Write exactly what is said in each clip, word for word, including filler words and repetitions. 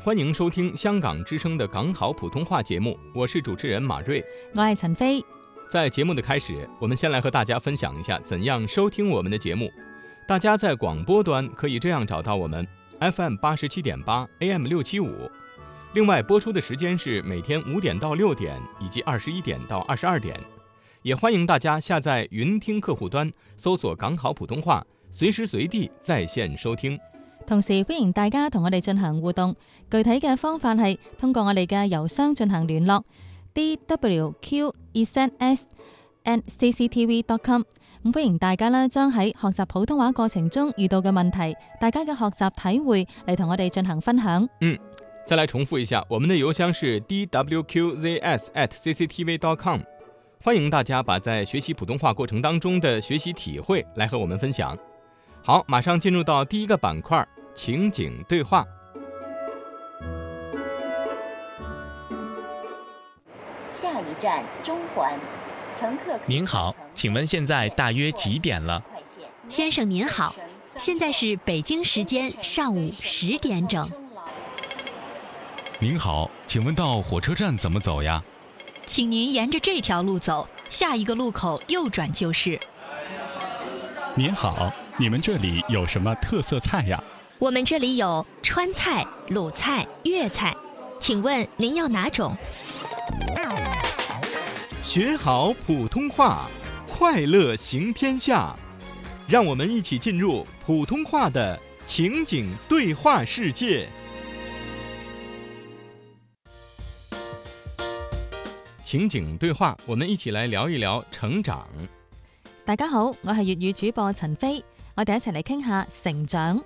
欢迎收听香港之声的港好普通话节目，我是主持人马瑞， 我係陳飛。 在節目的開始，我們先來和大家分享一下怎樣收聽我們的節目。大家在廣播端可以這樣找到我們 F M 八十七點八 A M 六七五，另外播出的時間是每天五點到六點以及二十一點到二十二點。也歡迎大家下載雲聽客戶端，搜索港好普通話，隨時隨地在線收聽。 同時歡迎大家同我哋進行互動，具體嘅方法係通過我哋嘅郵箱進行聯絡 d w q z s at c c t v dot com。 咁歡迎大家啦，將喺學習普通話過程中遇到嘅問題，大家嘅學習體會嚟同我哋進行分享。 嗯，再來重複一下，我們的郵箱是 d w q z s at c c t v dot com。 歡迎大家把在學習普通話過程當中的學習體會來和我們分享。好，馬上進入到第一個板塊，情景對話。 下一站中環，乘客。 您好，請問現在大約幾點了？ 先生您好，現在是北京時間上午十點整。 您好，請問到火車站怎麼走呀？ 請您沿着這條路走，下一個路口右轉就是。 您好，你們這裡有什麼特色菜呀？ 我們這裡有川菜、魯菜、粵菜，請問您要哪種？ 學好普通話，快樂行天下。讓我們一起進入普通話的情景對話世界。情景對話，我們一起來聊一聊成長。 大家好，我係粵語主播陳飛，我哋一齊嚟傾下成長。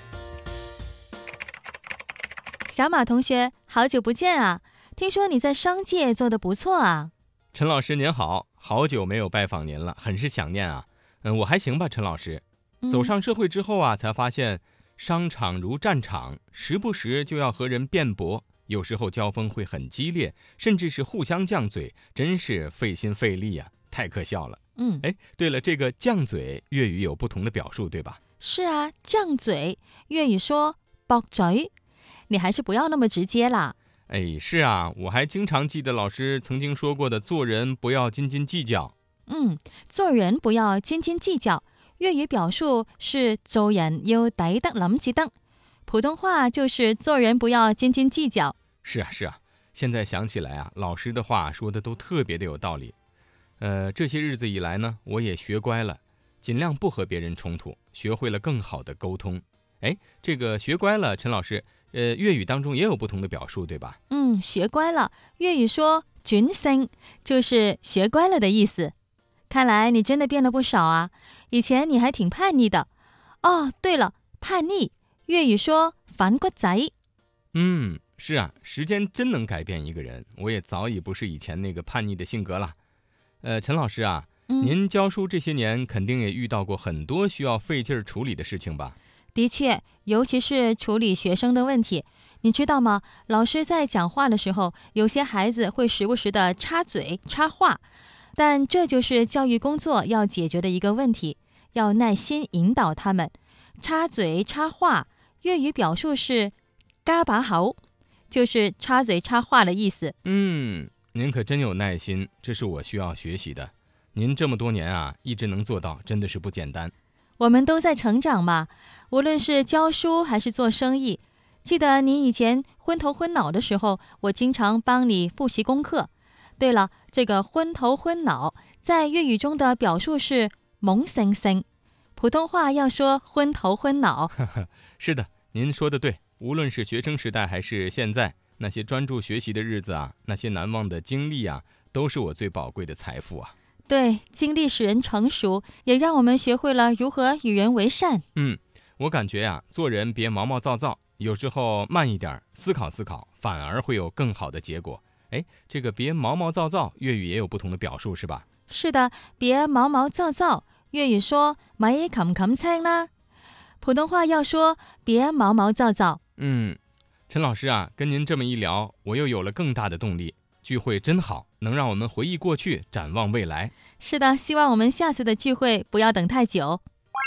小馬同學，好久不見啊！聽說你在商界做得不錯啊。 陳老師您好，好久沒有拜訪您了，很是想念啊。嗯，我還行吧，陳老師。走上社會之後啊，才發現商場如戰場，時不時就要和人辯駁，有時候交鋒會很激烈，甚至是互相犟嘴，真是費心費力啊，太可笑了。 嗯， 哎，對了，這個犟嘴粵語有不同的表述，對吧？ 是啊，犟嘴粵語說駁嘴，你還是不要那麼直接啦。 哎，是啊，我還經常記得老師曾經說過的，做人不要斤斤計較。 嗯，做人不要斤斤計較，粵語表述是做人要抵得諗至得，普通話就是做人不要斤斤計較。 是啊，是啊，現在想起來啊，老師的話說的都特別的有道理。呃，這些日子以來呢，我也學乖了，盡量不和別人衝突，學會了更好的溝通。哎，這個學乖了，陳老師，呃，粵語當中也有不同的表述，對吧？ 嗯，學乖了，粵語說轉性，就是學乖了的意思。看來你真的變了不少啊，以前你還挺叛逆的。哦，對了，叛逆，粵語說反骨仔。 嗯，是啊，時間真能改變一個人，我也早已不是以前那個叛逆的性格了。呃，陳老師啊， 嗯， 您教書這些年肯定也遇到過很多需要費勁處理的事情吧？ 的確，尤其是處理學生的問題，你知道嗎？老師在講話的時候，有些孩子會時不時的插嘴插話，但這就是教育工作要解決的一個問題，要耐心引導他們。插嘴插話，粵語表述是嘎把口，就是插嘴插話的意思。 嗯，您可真有耐心，這是我需要學習的。您這麼多年啊，一直能做到，真的是不簡單。 我們都在成長嘛，無論是教書還是做生意。記得你以前昏頭昏腦的時候，我經常幫你複習功課。對了，這個昏頭昏腦在粵語中的表述是懵盛盛，普通話要說昏頭昏腦。 是的，您說的對，無論是學生時代還是現在，那些專注學習的日子啊，那些難忘的經歷啊，都是我最寶貴的財富啊。 對，經歷使人成熟，也讓我們學會了如何與人為善。 嗯，我感覺呀、啊，做人別毛毛躁躁，有時候慢一點，思考思考，反而會有更好的結果。哎，這個別毛毛躁躁，粵語也有不同的表述，是吧？ 是的，別毛毛躁躁，粵語說咪冚冚青啦，普通話要說別毛毛躁躁。 嗯，陳老師啊，跟您這麼一聊，我又有了更大的動力。聚會真好，能讓我們回憶過去，展望未來。 是的，希望我們下次的聚會不要等太久。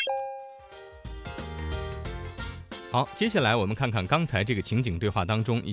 好，接下來我們看看剛才這個情景對話當中